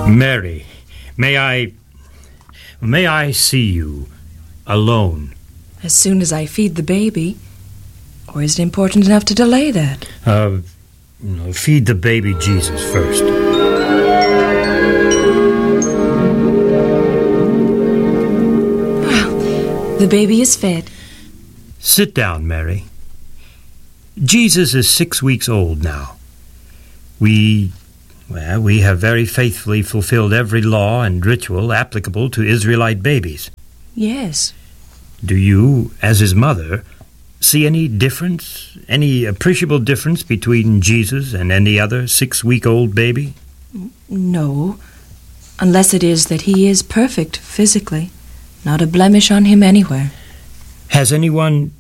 Mary, may I see you alone? As soon as I feed the baby. Or is it important enough to delay that? Feed the baby Jesus first. Well, the baby is fed. Sit down, Mary. Jesus is 6 weeks old now. We have very faithfully fulfilled every law and ritual applicable to Israelite babies. Yes. Do you, as his mother, see any difference, any appreciable difference between Jesus and any other 6-week-old baby? No, unless it is that he is perfect physically, not a blemish on him anywhere. Has anyone,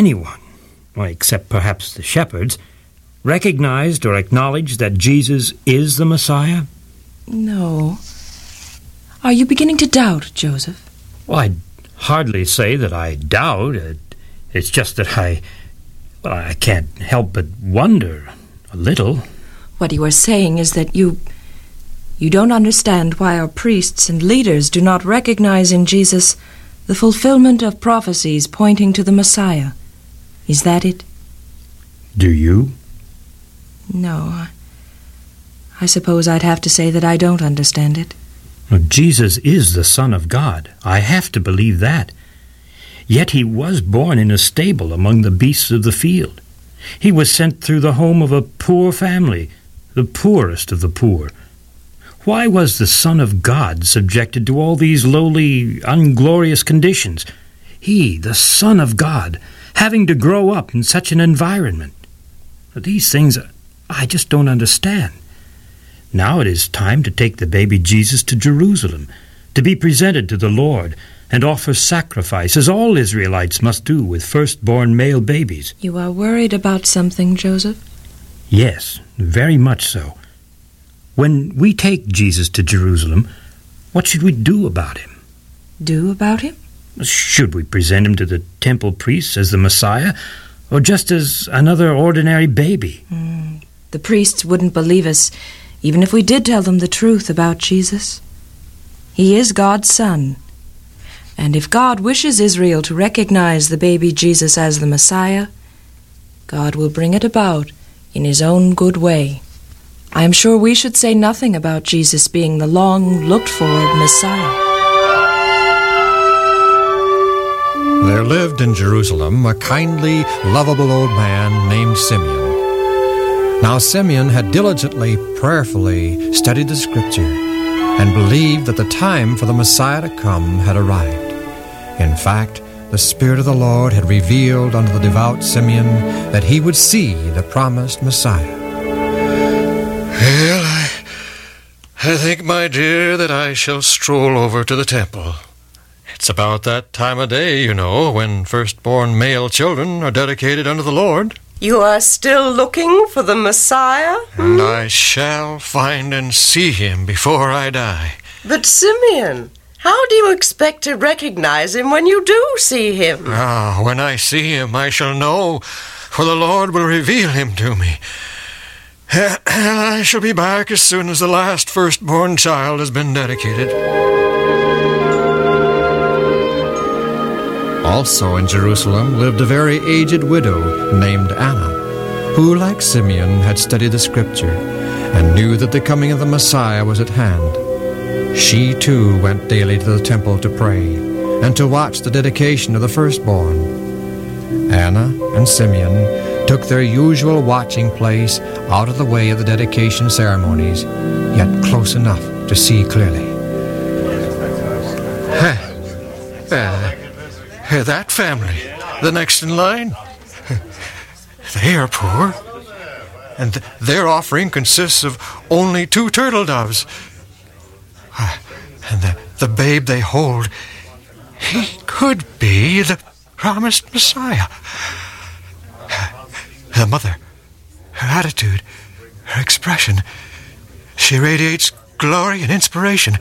except perhaps the shepherds, recognized or acknowledged that Jesus is the Messiah? No. Are you beginning to doubt, Joseph? Well, I'd hardly say that I doubt. It's just that I can't help but wonder a little. What you are saying is that you don't understand why our priests and leaders do not recognize in Jesus the fulfillment of prophecies pointing to the Messiah. Is that it? Do you? No. I suppose I'd have to say that I don't understand it. Well, Jesus is the Son of God. I have to believe that. Yet he was born in a stable among the beasts of the field. He was sent through the home of a poor family, the poorest of the poor. Why was the Son of God subjected to all these lowly, unglorious conditions? He, the Son of God, having to grow up in such an environment. These things I just don't understand. Now it is time to take the baby Jesus to Jerusalem, to be presented to the Lord, and offer sacrifice, as all Israelites must do with firstborn male babies. You are worried about something, Joseph? Yes, very much so. When we take Jesus to Jerusalem, what should we do about him? Do about him? Should we present him to the temple priests as the Messiah, or just as another ordinary baby? The priests wouldn't believe us, even if we did tell them the truth about Jesus. He is God's Son. And if God wishes Israel to recognize the baby Jesus as the Messiah, God will bring it about in his own good way. I am sure we should say nothing about Jesus being the long-looked-for Messiah. There lived in Jerusalem a kindly, lovable old man named Simeon. Now Simeon had diligently, prayerfully studied the Scripture and believed that the time for the Messiah to come had arrived. In fact, the Spirit of the Lord had revealed unto the devout Simeon that he would see the promised Messiah. Well, I think, my dear, that I shall stroll over to the temple. It's about that time of day, you know, when firstborn male children are dedicated unto the Lord. You are still looking for the Messiah? And I shall find and see him before I die. But Simeon, how do you expect to recognize him when you do see him? When I see him, I shall know, for the Lord will reveal him to me. And I shall be back as soon as the last firstborn child has been dedicated. Also in Jerusalem lived a very aged widow named Anna, who, like Simeon, had studied the Scripture and knew that the coming of the Messiah was at hand. She, too, went daily to the temple to pray and to watch the dedication of the firstborn. Anna and Simeon took their usual watching place out of the way of the dedication ceremonies, yet close enough to see clearly. That family, the next in line, they are poor, and their offering consists of only 2 turtle doves. And the babe they hold, he could be the promised Messiah. The mother, her attitude, her expression, she radiates glory and inspiration.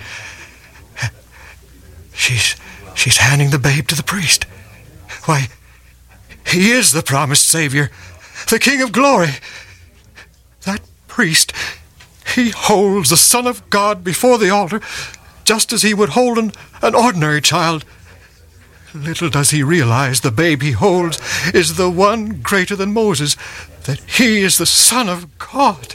She's handing the babe to the priest. Why, he is the promised Savior, the King of glory. That priest, He holds the Son of God before the altar, just as he would hold an ordinary child. Little does he realize the babe he holds is the one greater than Moses, that he is the Son of God.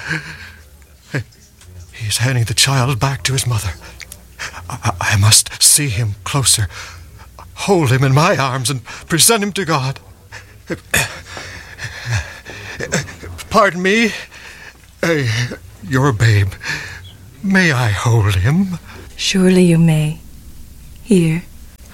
He is handing the child back to his mother. I must see him closer, hold him in my arms, and present him to God. Pardon me, your babe. May I hold him? Surely you may. Here.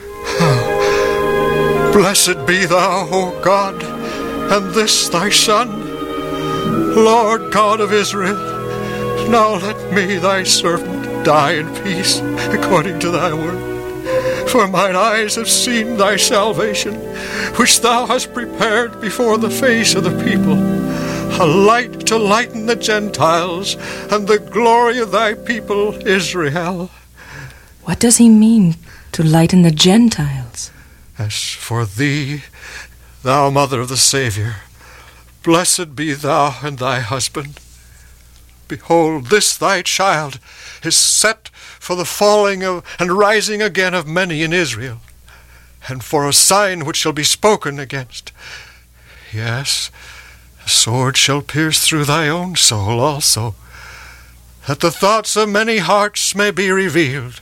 Oh, blessed be thou, O God, and this thy Son, Lord God of Israel. Now let me, thy servant, die in peace, according to thy word. For mine eyes have seen thy salvation, which thou hast prepared before the face of the people, a light to lighten the Gentiles, and the glory of thy people Israel. What does he mean, to lighten the Gentiles? As for thee, thou mother of the Savior, blessed be thou and thy husband. Behold, this thy child is set for the falling of and rising again of many in Israel, and for a sign which shall be spoken against. Yes, a sword shall pierce through thy own soul also, that the thoughts of many hearts may be revealed.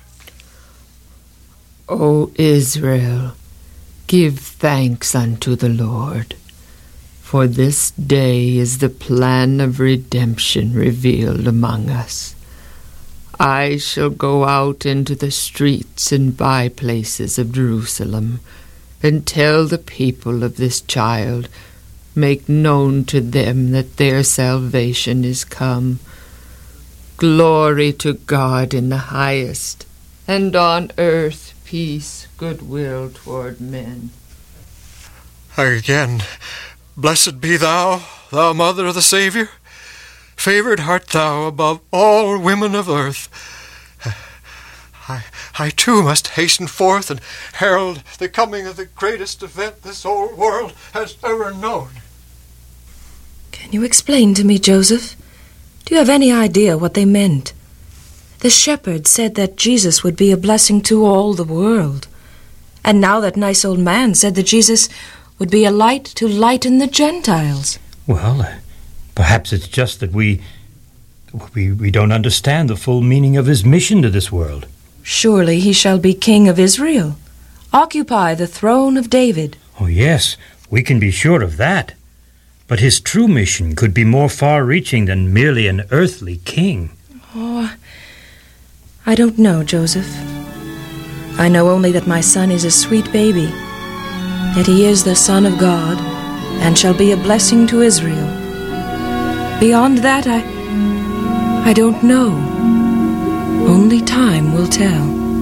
O Israel, give thanks unto the Lord, for this day is the plan of redemption revealed among us. I shall go out into the streets and by places of Jerusalem, and tell the people of this child, make known to them that their salvation is come. Glory to God in the highest, and on earth peace, goodwill toward men. Again, blessed be thou, thou mother of the Savior. Favored art thou above all women of earth. I too must hasten forth and herald the coming of the greatest event this old world has ever known. Can you explain to me, Joseph? Do you have any idea what they meant? The shepherds said that Jesus would be a blessing to all the world. And now that nice old man said that Jesus would be a light to lighten the Gentiles. Well, perhaps it's just that we don't understand the full meaning of his mission to this world. Surely he shall be king of Israel, occupy the throne of David. Oh, yes, we can be sure of that. But his true mission could be more far-reaching than merely an earthly king. Oh, I don't know, Joseph. I know only that my son is a sweet baby, that he is the Son of God, and shall be a blessing to Israel. Beyond that, I don't know. Only time will tell.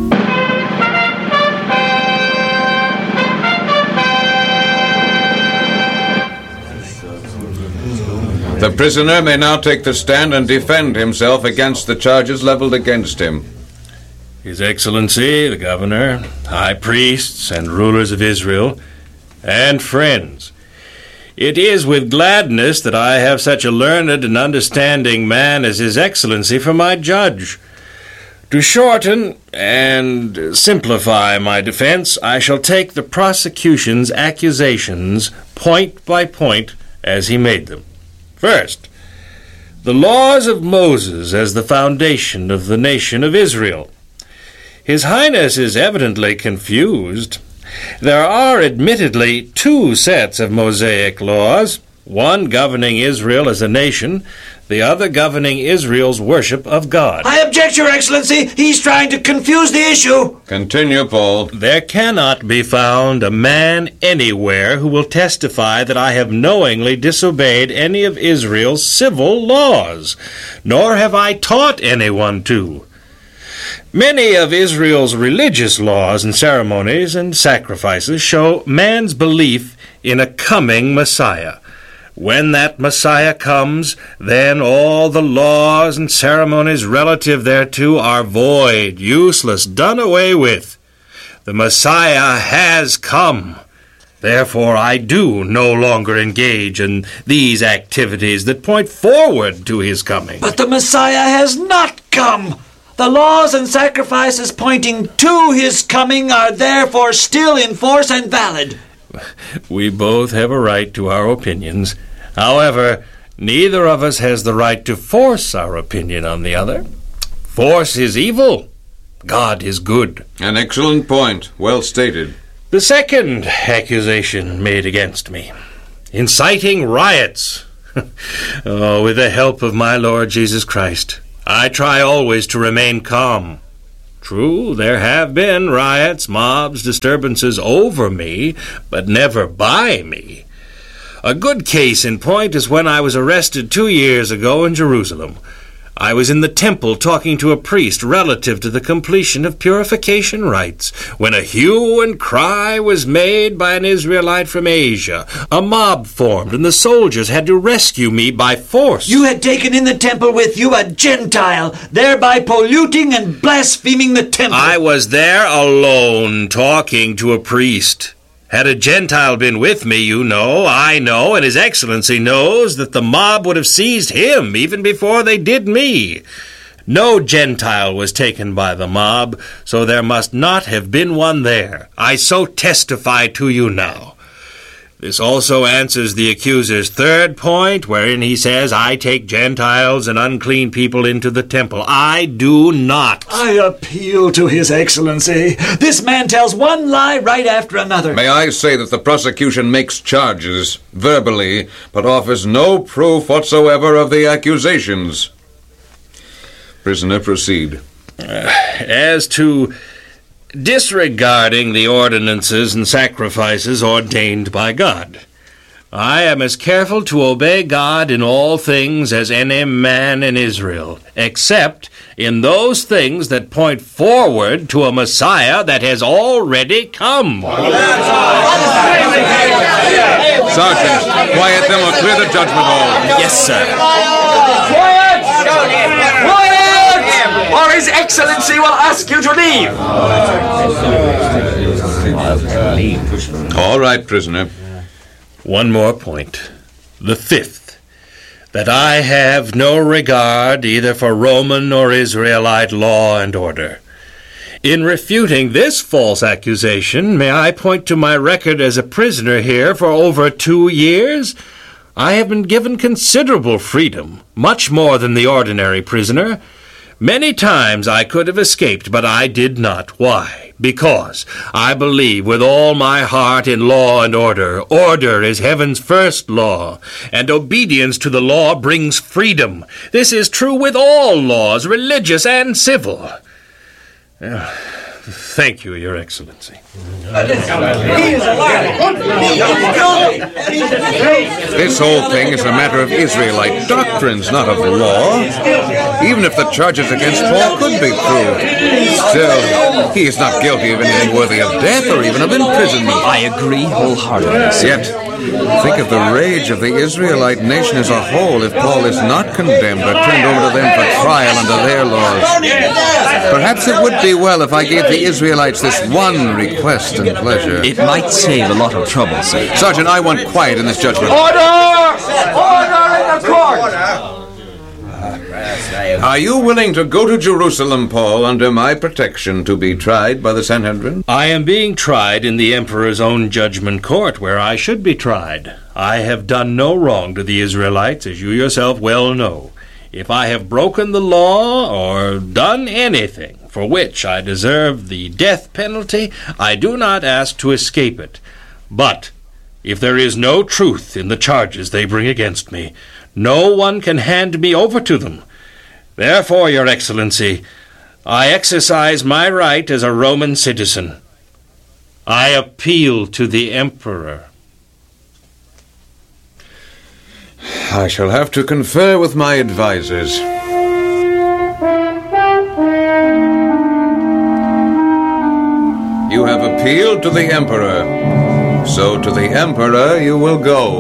The prisoner may now take the stand and defend himself against the charges leveled against him. His Excellency, the Governor, high priests, and rulers of Israel, and friends, it is with gladness that I have such a learned and understanding man as His Excellency for my judge. To shorten and simplify my defense, I shall take the prosecution's accusations point by point as he made them. First, the laws of Moses as the foundation of the nation of Israel. His Highness is evidently confused. There are admittedly two sets of Mosaic laws, one governing Israel as a nation, the other governing Israel's worship of God. I object, Your Excellency. He's trying to confuse the issue. Continue, Paul. There cannot be found a man anywhere who will testify that I have knowingly disobeyed any of Israel's civil laws, nor have I taught anyone to. Many of Israel's religious laws and ceremonies and sacrifices show man's belief in a coming Messiah. When that Messiah comes, then all the laws and ceremonies relative thereto are void, useless, done away with. The Messiah has come. Therefore, I do no longer engage in these activities that point forward to his coming. But the Messiah has not come. The laws and sacrifices pointing to his coming are therefore still in force and valid. We both have a right to our opinions. However, neither of us has the right to force our opinion on the other. Force is evil. God is good. An excellent point. Well stated. The second accusation made against me, inciting riots. With the help of my Lord Jesus Christ, I try always to remain calm. True, there have been riots, mobs, disturbances over me, but never by me. A good case in point is when I was arrested 2 years ago in Jerusalem. I was in the temple talking to a priest relative to the completion of purification rites, when a hue and cry was made by an Israelite from Asia. A mob formed, and the soldiers had to rescue me by force. You had taken in the temple with you a Gentile, thereby polluting and blaspheming the temple. I was there alone, talking to a priest. Had a Gentile been with me, I know, and His Excellency knows, that the mob would have seized him even before they did me. No Gentile was taken by the mob, so there must not have been one there. I so testify to you now. This also answers the accuser's third point, wherein he says, I take Gentiles and unclean people into the temple. I do not. I appeal to His Excellency. This man tells one lie right after another. May I say that the prosecution makes charges, verbally, but offers no proof whatsoever of the accusations. Prisoner, proceed. As to disregarding the ordinances and sacrifices ordained by God, I am as careful to obey God in all things as any man in Israel, except in those things that point forward to a Messiah that has already come. Sergeant, quiet them or clear the judgment hall. Yes, sir. Quiet! Or His Excellency will ask you to leave. All right, prisoner. One more point. The fifth, that I have no regard either for Roman or Israelite law and order. In refuting this false accusation, may I point to my record as a prisoner here for over 2 years? I have been given considerable freedom, much more than the ordinary prisoner. Many times I could have escaped, but I did not. Why? Because I believe with all my heart in law and order. Order is heaven's first law, and obedience to the law brings freedom. This is true with all laws, religious and civil. Thank you, Your Excellency. This whole thing is a matter of Israelite doctrines, not of law. Even if the charges against Paul could be proved, still, he is not guilty of anything worthy of death or even of imprisonment. I agree wholeheartedly. Yet, think of the rage of the Israelite nation as a whole if Paul is not condemned or turned over to them for trial under their laws. Perhaps it would be well if I gave the Israelites this one request and pleasure. It might save a lot of trouble, sir. Sergeant, I want quiet in this judgment. Order! Order in the court! Are you willing to go to Jerusalem, Paul, under my protection to be tried by the Sanhedrin? I am being tried in the Emperor's own judgment court, where I should be tried. I have done no wrong to the Israelites, as you yourself well know. If I have broken the law or done anything for which I deserve the death penalty, I do not ask to escape it. But if there is no truth in the charges they bring against me, no one can hand me over to them. Therefore, Your Excellency, I exercise my right as a Roman citizen. I appeal to the Emperor. I shall have to confer with my advisers. You have appealed to the Emperor, so to the Emperor you will go.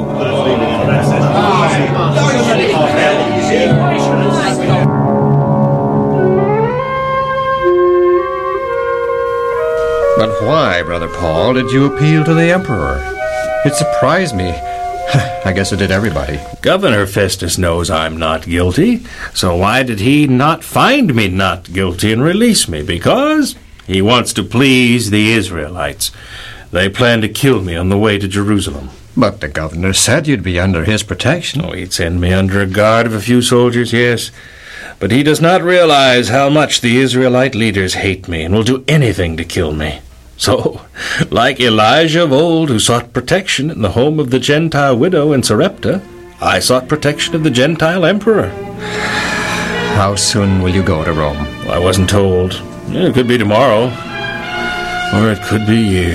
But why, Brother Paul, did you appeal to the Emperor? It surprised me. I guess it did everybody. Governor Festus knows I'm not guilty, so why did he not find me not guilty and release me? Because he wants to please the Israelites. They plan to kill me on the way to Jerusalem. But the governor said you'd be under his protection. Oh, he'd send me under a guard of a few soldiers, yes. But he does not realize how much the Israelite leaders hate me and will do anything to kill me. So, like Elijah of old, who sought protection in the home of the Gentile widow in Sarepta, I sought protection of the Gentile emperor. How soon will you go to Rome? Well, I wasn't told. It could be tomorrow, or it could be years.